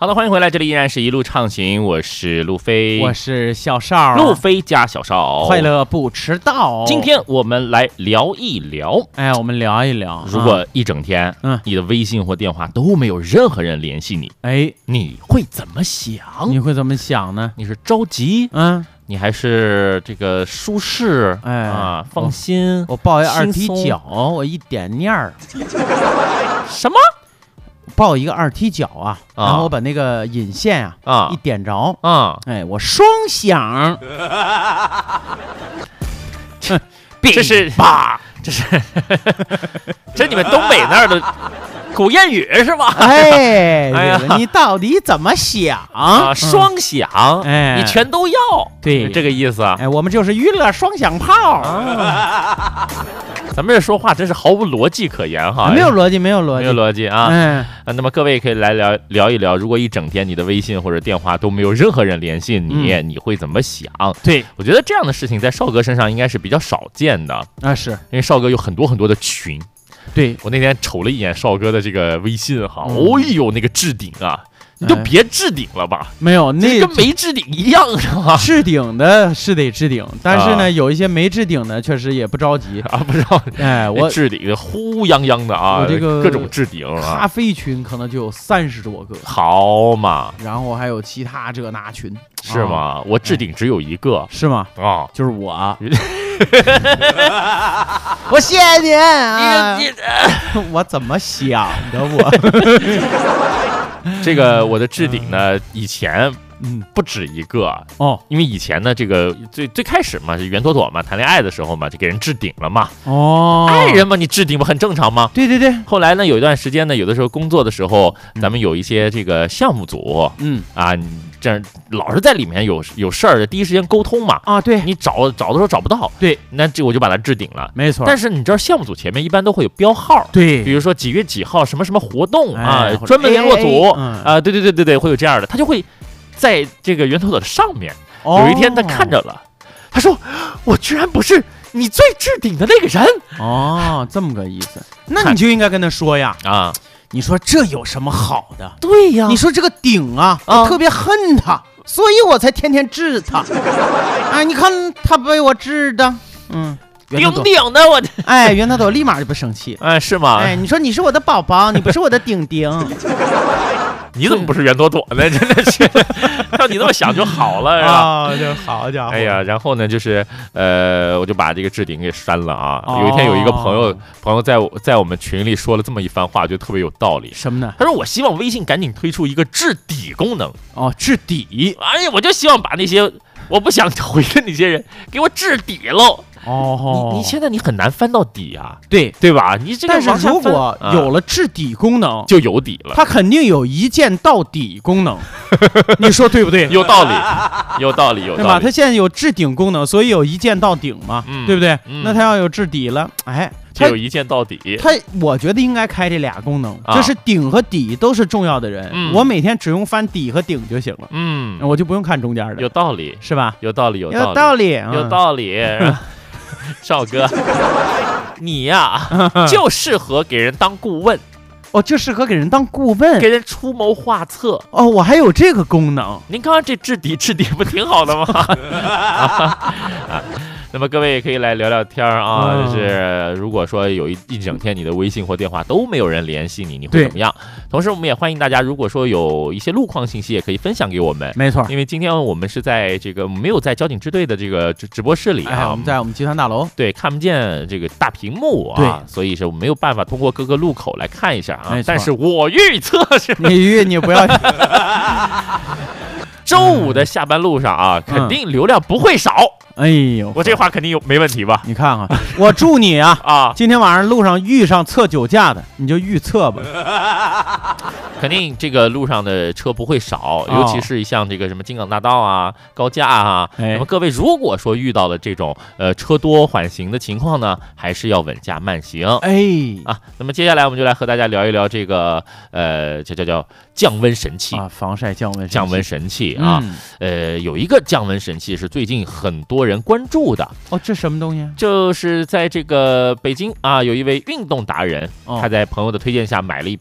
好的，欢迎回来，这里依然是一路畅行，我是路飞， 我是小邵， 路飞加小邵， 快乐不迟到。 今天我们来聊一聊， 我们聊一聊， 如果一整天，你的微信或电话都没有任何人联系你，你会怎么想？ 你会怎么想呢？ 你是着急，你还是这个舒适，放心？ 我抱一二踢脚，我一点念儿， 什么？ 抱一个二踢脚啊，然后我把那个引线一点着，我双响， 这是吧？这是你们东北那儿的古谚语是吧？ 你到底怎么想啊？双响，你全都要， 对， 这个意思啊。 我们就是娱乐双响炮。 咱们这说话真是毫无逻辑可言哈， 没有逻辑啊。那么各位可以来聊一聊，如果一整天你的微信或者电话都没有任何人联系你，你会怎么想？ 对， 我觉得这样的事情在少哥身上应该是比较少见的啊，是因为少哥有很多的群。 对， 我那天瞅了一眼少哥的这个微信哈，那个置顶啊，你就别置顶了吧， 没有，那跟没置顶一样是吧？ 置顶的是得置顶，但是呢，有一些没置顶的确实也不着急啊，不着急。我置顶呼泱泱的啊， 我这个各种置顶啊， 咖啡群可能就有30多个， 好嘛， 然后还有其他这那群， 是吗？我置顶只有一个， 是吗？ 啊， 就是我。我谢谢你啊！我怎么想的我？ 这个我的置顶呢，以前不止一个哦，因为以前呢，这个最开始嘛，是袁妥妥嘛，谈恋爱的时候嘛，就给人置顶了嘛。哦，爱人嘛，你置顶不很正常吗？ 对对对。 后来呢，有一段时间呢，有的时候工作的时候，咱们有一些这个项目组，你这样老是在里面有事儿，第一时间沟通嘛。啊，对，你找的时候找不到，对，那这我就把它置顶了， 没错。 但是你知道项目组前面一般都会有标号， 对， 比如说几月几号什么什么活动啊，专门联络组啊，对，会有这样的，他就会在这个袁妥妥的上面。有一天他看着了，他说：“我居然不是你最置顶的那个人。” 哦，这么个意思，那你就应该跟他说呀啊。你说这有什么好的？ 对呀， 你说这个顶我特别恨他，所以我才天天治他。你看他被我治的， 顶的我， 袁妥妥立马就不生气， 是吗？ 你说你是我的宝宝，你不是我的顶。 你怎么不是袁妥妥呢？真的是，要你这么想就好了，是吧？ 就好家伙！ 然后呢，就是我就把这个置顶给删了啊。有一天有一个朋友在我们群里说了这么一番话，就特别有道理。 什么呢？ 他说：“我希望微信赶紧推出一个置底功能。” 哦，置底！ 我就希望把那些我不想回的那些人给我置底喽。哦，你现在你很难翻到底啊，对吧？你这个但是如果有了置底功能， 就有底了。 它肯定有一键到底功能，你说对不对？ 有道理，对吧？它现在有置顶功能，所以有一键到顶嘛，对不对？那它要有置底了， 就有一键到底。 我觉得应该开这俩功能，就是顶和底都是重要的人，我每天只用翻底和顶就行了，我就不用看中间的。 有道理， 是吧？ 有道理。 有道理。 少哥，你呀就适合给人当顾问， 就适合给人当顾问， 给人出谋划策。 我还有这个功能。 您刚刚这置底不挺好的吗？那么各位也可以来聊聊天啊，就是如果说有一整天你的微信或电话都没有人联系你，你会怎么样？同时我们也欢迎大家，如果说有一些路况信息，也可以分享给我们。 没错， 因为今天我们是在这个没有在交警支队的这个直播室里我们在我们集团大楼， 对，看不见这个大屏幕啊，所以是我们没有办法通过各个路口来看一下啊。但是我预测是， 你不要。 周五的下班路上肯定流量不会少。 哎呦， 我这话肯定没问题吧？ 你看看，我祝你今天晚上路上遇上测酒驾的，你就预测吧。 肯定这个路上的车不会少，尤其是像这个什么京港大道啊、高架啊。那么各位如果说遇到了这种车多缓行的情况呢，还是要稳驾慢行。那么接下来我们就来和大家聊一聊这个叫降温神器防晒降温神器啊。有一个降温神器是最近很多人关注的。 这什么东西？ 就是在这个北京有一位运动达人，他在朋友的推荐下买了一瓶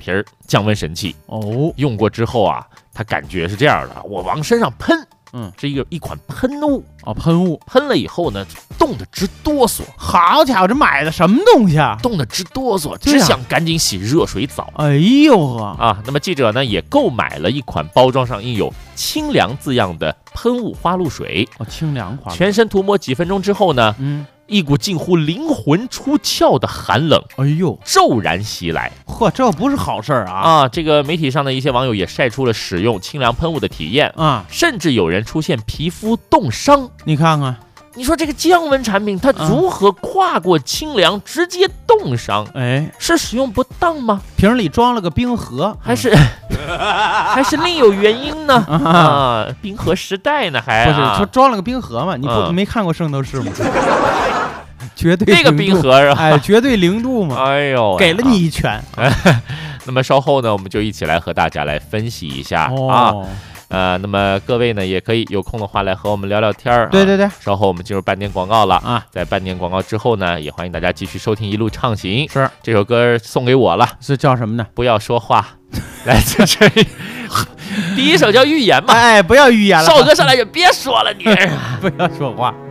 降温神器哦。 用过之后啊，他感觉是这样的，我往身上喷。是一款喷雾喷雾喷了以后呢，冻得直哆嗦。 好家伙，这买的什么东西啊？ 冻得直哆嗦，只想赶紧洗热水澡。 哎呦呵啊！那么记者呢也购买了一款包装上印有清凉字样的喷雾花露水。 清凉花露水， 全身涂抹几分钟之后呢，一股近乎灵魂出窍的寒冷，骤然袭来。 这不是好事啊！ 这个媒体上的一些网友也晒出了使用清凉喷雾的体验啊， 甚至有人出现皮肤冻伤。 你看看， 你说这个降温产品它如何跨过清凉直接冻伤？是使用不当吗？ 瓶里装了个冰河， 还是另有原因呢？冰河时代呢？还不是说装了个冰河嘛？你没看过《圣斗士》吗？绝对那个冰河是吧？ 绝对0度嘛！ 哎呦， 给了你一拳。 那么稍后呢，我们就一起来和大家来分析一下那么各位呢，也可以有空的话来和我们聊聊天儿。 对， 稍后我们进入半点广告了在半点广告之后呢，也欢迎大家继续收听一路畅行。 是这首歌送给我了， 是叫什么呢？ 不要说话。来自这里，第一首叫预言嘛。 不要预言了， 少哥上来就别说了你。 不要说话。